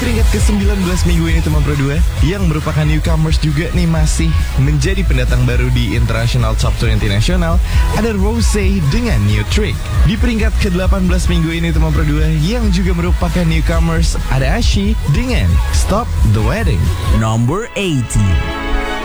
peringkat ke-19 minggu ini teman Pro 2, yang merupakan newcomers juga nih masih menjadi pendatang baru di International Top 20 Nasional, ada Rosé dengan New Trick. Di peringkat ke-18 minggu ini teman Pro 2, yang juga merupakan newcomers, ada Ashi dengan Stop the Wedding. Number 18.